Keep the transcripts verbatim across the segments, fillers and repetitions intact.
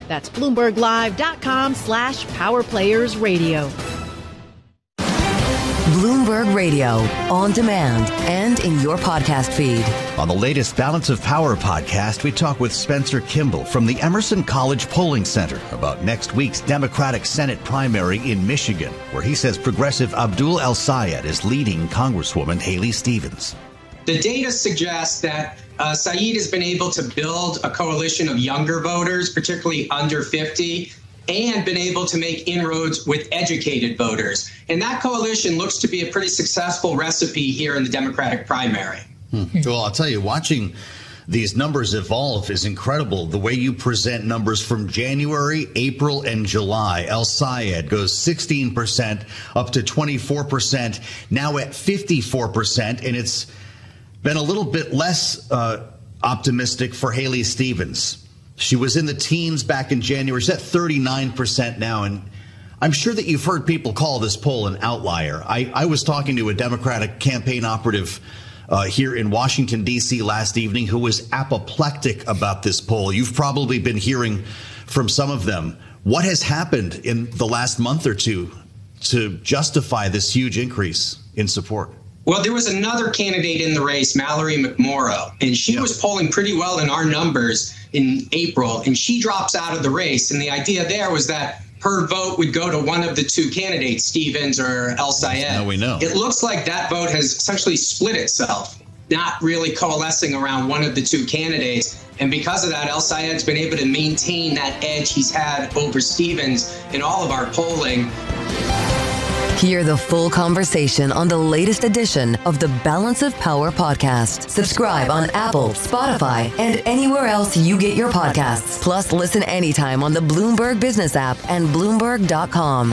That's Bloomberg Live dot com slash Power Players Radio. Bloomberg Radio, on demand and in your podcast feed. On the latest Balance of Power podcast, we talk with Spencer Kimball from the Emerson College Polling Center about next week's Democratic Senate primary in Michigan, where he says progressive Abdul El-Sayed is leading Congresswoman Haley Stevens. The data suggests that uh, Saeed has been able to build a coalition of younger voters, particularly under fifty, and been able to make inroads with educated voters. And that coalition looks to be a pretty successful recipe here in the Democratic primary. Hmm. Well, I'll tell you, watching these numbers evolve is incredible. The way you present numbers from January, April, and July. El-Sayed goes sixteen percent up to twenty-four percent, now at fifty-four percent, and it's been a little bit less uh, optimistic for Haley Stevens. She was in the teens back in January. She's at thirty-nine percent now. And I'm sure that you've heard people call this poll an outlier. I, I was talking to a Democratic campaign operative uh, here in Washington, D C last evening who was apoplectic about this poll. You've probably been hearing from some of them. What has happened in the last month or two to justify this huge increase in support? Well, there was another candidate in the race, Mallory McMorrow, and she yeah. was polling pretty well in our numbers in April, and she drops out of the race. And the idea there was that her vote would go to one of the two candidates, Stevens or El-Sayed. Now we know. It looks like that vote has essentially split itself, not really coalescing around one of the two candidates. And because of that, El-Sayed's been able to maintain that edge he's had over Stevens in all of our polling. Hear the full conversation on the latest edition of the Balance of Power podcast. Subscribe on Apple, Spotify, and anywhere else you get your podcasts. Plus, listen anytime on the Bloomberg Business app and Bloomberg dot com.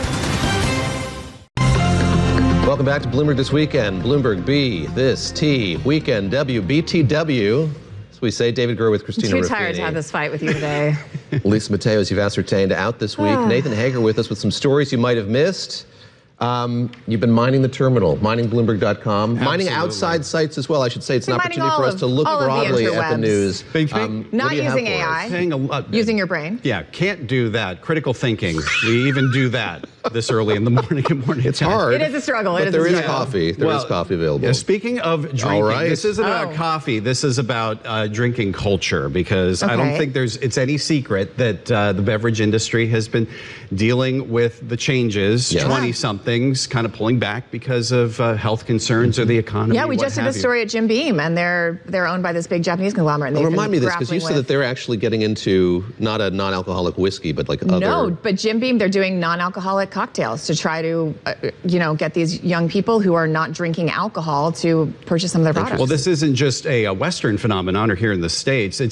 Welcome back to Bloomberg This Weekend. Bloomberg B, This T, Weekend W, B T W. As we say, David Gurr with Christina I'm too Ruffini. tired to have this fight with you today. Lisa Mateo, as you've ascertained, out this week. Nathan Hager with us with some stories you might have missed. Um, you've been mining the terminal, mining Bloomberg dot com, mining outside sites as well. I should say it's an We're opportunity for us of, to look broadly the at the news. Big, big. Um, Not using A I, a lot, using your brain. Yeah, can't do that. Critical thinking. We even do that this early in the morning. Good morning. It's hard. It is a struggle. But it is there a is struggle. coffee. There well, is coffee available. Yeah, speaking of drinking, right. this isn't Oh. about coffee. This is about uh, drinking culture, because Okay. I don't think there's it's any secret that uh, the beverage industry has been dealing with the changes. Yeah. twenty-somethings kind of pulling back because of uh, health concerns or the economy. Yeah, we what just did have a you. story at Jim Beam, and they're they're owned by this big Japanese conglomerate. And Well, they've remind me been of this, because you grappling said that with- they're actually getting into not a non-alcoholic whiskey, but like other... No, but Jim Beam, they're doing non-alcoholic cocktails to try to, uh, you know, get these young people who are not drinking alcohol to purchase some of their products. Well, this isn't just a, a Western phenomenon or here in the States. It's